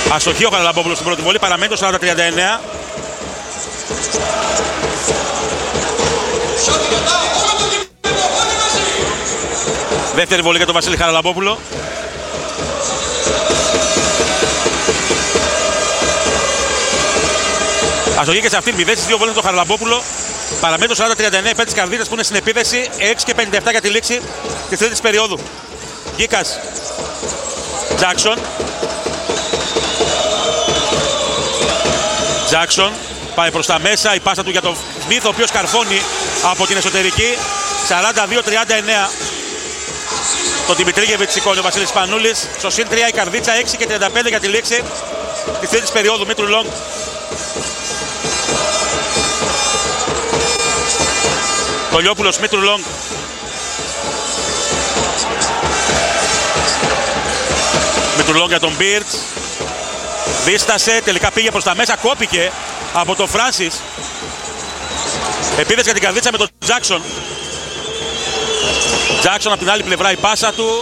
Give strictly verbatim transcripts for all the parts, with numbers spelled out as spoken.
Αστοχή ο Χαραλαμπόπουλος στην πρώτη βολή, παραμένει το σαράντα τριάντα εννέα. Δεύτερη βολή για τον Βασίλη Χαραλαμπόπουλο. Αστοχή και σε αυτήν, μηδέν στις δύο βολές του Χαραλαμπόπουλο. Παραμένει το σαράντα τριάντα εννέα υπέρ της Καρδίτσας που είναι στην επίδεση. έξι και πενήντα επτά για τη λήξη της τρίτης περίοδου. Γκίκας, Τζάκσον. Τζάκσον πάει προς τα μέσα, η πάσα του για τον Σμιθ, ο οποίος καρφώνει από την εσωτερική. σαράντα δύο τριάντα εννέα. Το Δημητρίγεβιτς σηκώνει ο Βασίλης Σπανούλης. Στο συν τρία η Καρδίτσα, έξι και τριάντα πέντε για τη λήξη της τρίτης περίοδου. Μήτρου Λόγκ. Το Λιόπουλος, Μήτρου Λόγκ. Μήτρου Λόγκ για τον Μπίρτς. Δίστασε, τελικά πήγε προς τα μέσα, κόπηκε από τον Φράνσις. Επίδεση για την Καρδίτσα με τον Τζάκσον. Τζάκσον από την άλλη πλευρά η πάσα του.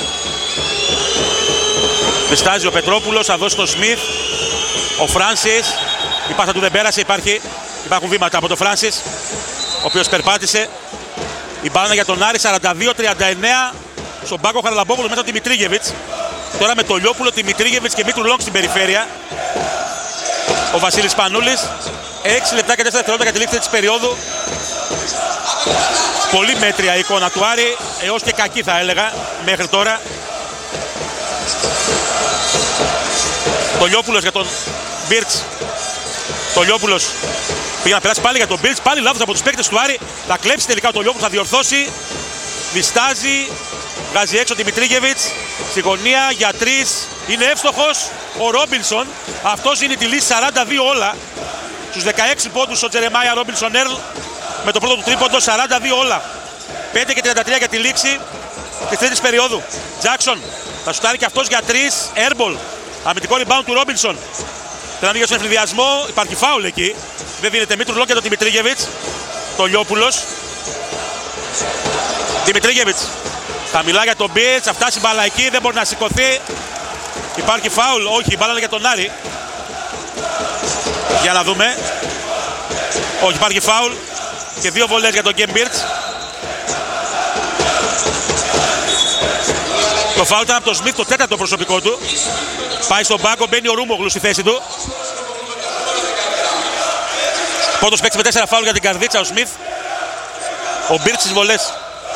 Διστάζει ο Πετρόπουλος, θα δώσει τον Σμιθ. Ο Φράνσις, η πάσα του δεν πέρασε, υπάρχει, υπάρχουν βήματα από τον Φράνσις, ο οποίος περπάτησε. Η μπάλα για τον Άρη, σαράντα δύο τριάντα εννέα. Στον πάγκο Χαραλαμπόπουλο μέσα τον Δημητρίγεβιτς. Τώρα με το Λιόπουλο, Δημητρίγεβιτς και Μήτρου Λόγκ στην περιφέρεια. Ο Βασίλης Πανούλης. έξι λεπτά και τέσσερα δευτερόλεπτα για τη λήξη της περίοδου. Πολύ μέτρια η εικόνα του Άρη, έως και κακή θα έλεγα μέχρι τώρα. Το Λιόπουλος για τον Μπίρτς. Το Λιόπουλος πήγε να περάσει πάλι για τον Μπίρτς. Πάλι λάθος από τους παίκτες του Άρη. Θα κλέψει τελικά ο Λιόπουλος, θα διορθώσει. Διστάζει. Βγάζει έξω Δημητρίγεβιτς. Στη γωνία για τρεις. Είναι εύστοχος ο Ρόμπινσον. Αυτός είναι τη λύση, σαράντα δύο όλα. Στους δεκαέξι πόντους ο Τζερεμάια Ρόμπινσον Έρλ. Με το πρώτο του τρίποντο, σαράντα δύο όλα. πέντε και τριάντα τρία για τη λήξη της τρίτης περίοδου. Τζάκσον θα σουτάρει και αυτός για τρεις. Airball. Αμυντικό rebound του Ρόμπινσον. Θέλει να βγει στον ευνηδιασμό. Υπάρχει φάουλ εκεί. Δεν δίνεται. Μήτρου Λόγκ για τον Δημητρίγεβιτς. Το Λιόπουλος. Δημητρίγεβιτς. Θα μιλά για τον Μπίρτς. Θα φτάσει μπάλα εκεί. Δεν μπορεί να σηκωθεί. Υπάρχει φάουλ. Όχι, η μπάλα είναι για τον Άρη. Για να δούμε. Όχι, υπάρχει φάουλ. Και δύο βολές για τον Γκέμ Μπίρτς. Το φάουλ ήταν από τον Σμιθ, το τέταρτο προσωπικό του. Πάει στον πάγκο, μπαίνει ο Ρούμογλου στη θέση του. Πόντος παίξει με τέσσερα φάουλ για την Καρδίτσα ο Σμιθ. Ο Μπίρτς στις βολές.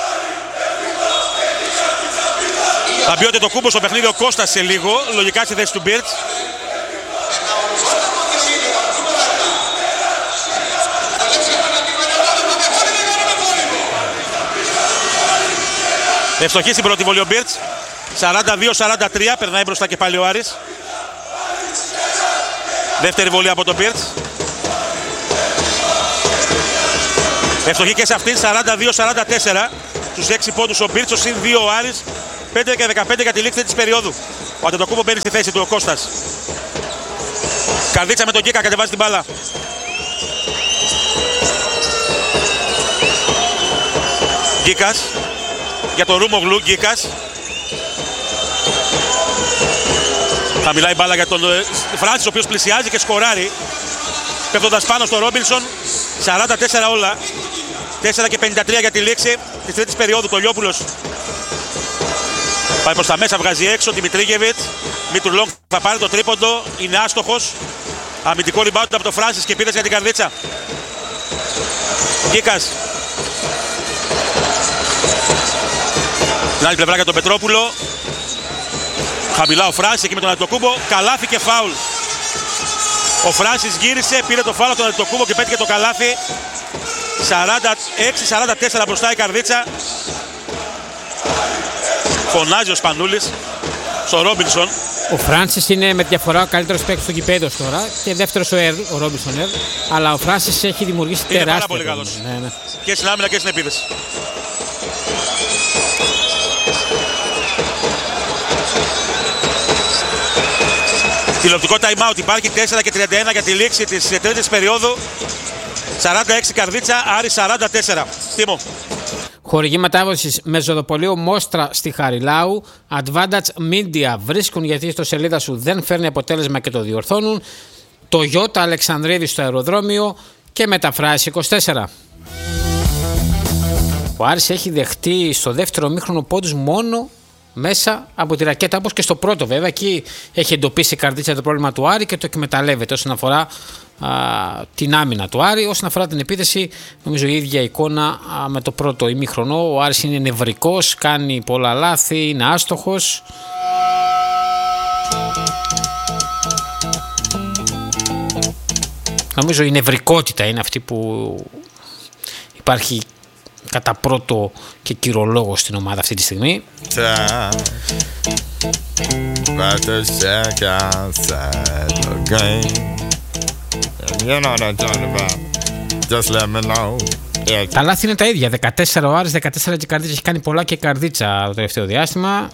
Θα μπει ο Αντετοκούμπο στο παιχνίδι, ο Κώστας σε λίγο, λογικά στη θέση του Μπίρτς. Ευστοχή στην πρώτη βολή ο Μπίρτς. σαράντα δύο σαράντα τρία, περνάει μπροστά και πάλι ο Άρης. Δεύτερη βολή από τον Μπίρτς. Ευστοχή και σε αυτήν, σαράντα δύο σαράντα τέσσερα. Στους έξι πόντους ο Μπίρτς, ο συν δύο ο Άρης. πέντε και δεκαπέντε για τη λήξη της περίοδου. Ο Αντετοκούμπο μπαίνει στη θέση του, ο Κώστας. Καρδίτσα με τον Γκίκα, κατεβάζει την μπάλα. Γκίκας. Για τον Ρούμογλου, Γκίκας. Θα μιλάει μπάλα για τον Φράνσις, ο οποίος πλησιάζει και σκοράρει. Πέφτοντας πάνω στο Ρόμπινσον. σαράντα τέσσερα όλα. τέσσερα και πενήντα τρία για τη λήξη της τρίτης περίοδου. Το Λιόπουλος πάει προς τα μέσα, βγάζει έξω. Δημητρίγεβιτς. Μήτρου Λόγκ θα πάρει το τρίποντο. Είναι άστοχος. Αμυντικό rebound από τον Φράνσις και επίδεση για την Καρδίτσα. Γκίκας. Την άλλη πλευρά για τον Πετρόπουλο. Χαμηλά ο Φράνσις εκεί με τον Αντετοκούμπο. Καλάθι και φάουλ. Ο Φράνσις γύρισε, πήρε το φάουλ από τον Αντετοκούμπο και πέτυχε το καλάθι. σαράντα έξι σαράντα τέσσερα μπροστά η Καρδίτσα. Φωνάζει ο Σπανούλης στο Ρόμπινσον. Ο Φράνσις είναι με διαφορά ο καλύτερος παίκτης στο γηπέδο τώρα και δεύτερος ο, Ερ, ο Ρόμπινσον Ερ. Αλλά ο Φράνσις έχει δημιουργήσει είναι τεράστια. Πάρα πολύ καλός. Ναι, ναι. Και στην άμυνα και στην επίδεση. Τηλεοπτικό time out υπάρχει, τέσσερα και τριάντα ένα για τη λήξη της τρίτης περίοδου. σαράντα έξι Καρδίτσα, Άρη σαράντα τέσσερα. Τίμο. Χορηγή μετάδοσης με ζωδοπολείο Μόστρα στη Χαριλάου. Advantage Media βρίσκουν γιατί στο σελίδα σου δεν φέρνει αποτέλεσμα και το διορθώνουν. Το Toyota Αλεξανδρίδη στο αεροδρόμιο και μεταφράσεις είκοσι τέσσερα. Ο Άρης έχει δεχτεί στο δεύτερο μήχρονο πόντους μόνο μέσα από τη ρακέτα, όπως και στο πρώτο βέβαια. Εκεί έχει εντοπίσει η Καρδίτσα το πρόβλημα του Άρη και το εκμεταλλεύεται όσον αφορά α, την άμυνα του Άρη. Όσον αφορά την επίθεση, νομίζω η ίδια εικόνα α, με το πρώτο ημίχρονο. Ο Άρης είναι νευρικός, κάνει πολλά λάθη, είναι άστοχος. Νομίζω η νευρικότητα είναι αυτή που υπάρχει κατά πρώτο και κυρολόγο στην ομάδα αυτή τη στιγμή. Τα λάθη είναι τα ίδια. δεκατέσσερα ο Άρης, δεκατέσσερα και η Καρδίτσα. Έχει κάνει πολλά και η Καρδίτσα το τελευταίο διάστημα.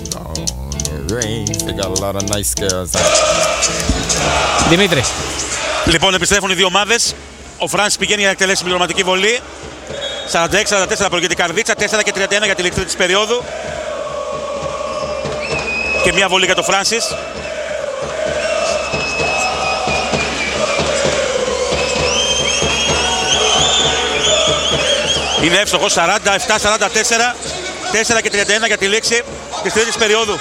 Δημήτρη. Λοιπόν, επιστρέφουν οι δύο ομάδες. Ο Φράνσις πηγαίνει για να εκτελέσει συμπληρωματική βολή. σαράντα έξι σαράντα τέσσερα προηγείται η Καρδίτσα, τέσσερα και τριάντα ένα για τη λήξη της περίοδου. Και μια βολή για τον Φράνσις. Είναι εύστοχος, σαράντα επτά σαράντα τέσσερα, τέσσερα και τριάντα ένα για τη λήξη της τρίτης περίοδου.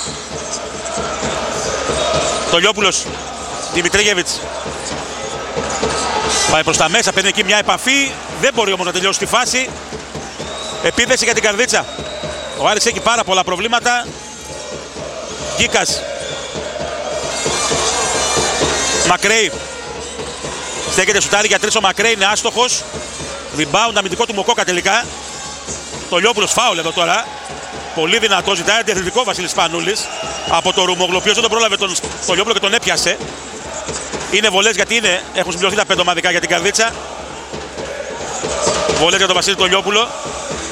Τολιόπουλος, Δημητρίγεβιτς. Πάει προς τα μέσα, παίρνει εκεί μια επαφή. Δεν μπορεί όμως να τελειώσει τη φάση. Επίθεση για την Καρδίτσα. Ο Άρης έχει πάρα πολλά προβλήματα. Γκίκας. Μακρέι. Στέκεται σουτάρι για τρεις ο Μακρέι, είναι άστοχος. Rebound αμυντικό του Μοκόκα τελικά. Τολιόπουλος φάουλ εδώ τώρα. Πολύ δυνατό, ζητάει αντιαθλητικό Βασίλης Σπανούλης από το Ρουμόγλου, ο οποίος δεν τον πρόλαβε τον Τολιόπουλο και τον έπιασε. Είναι βολές γιατί είναι, έχουν συμπληρωθεί τα πέντε ομαδικά για την Καρδίτσα. Βολές για τον Βασίλη Τολιόπουλο.